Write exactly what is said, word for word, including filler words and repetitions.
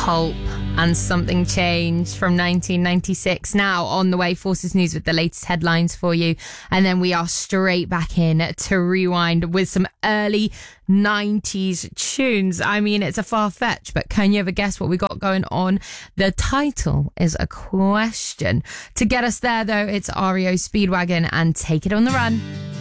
Pulp and Something Changed from nineteen ninety-six. Now on the way, Forces News with the latest headlines for you. And then we are straight back in to Rewind with some early nineties tunes. I mean, it's a far fetch, but can you ever guess what we got going on? The title is a question. To get us there, though, it's R E O Speedwagon and Take It on the Run.